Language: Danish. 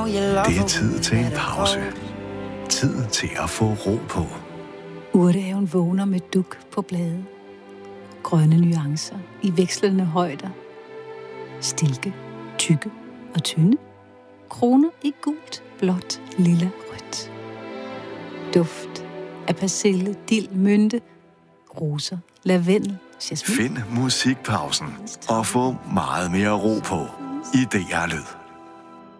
Det er tid til en pause. Tid til at få ro på. Urtehaven vågner med duk på blade. Grønne nuancer i vekslende højder. Stilke, tykke og tynde. Kroner i gult, blåt, lilla, rødt. Duft af persille, dild, mynte, roser, lavendel, jasmin. Find musikpausen og få meget mere ro på i DR Lyd.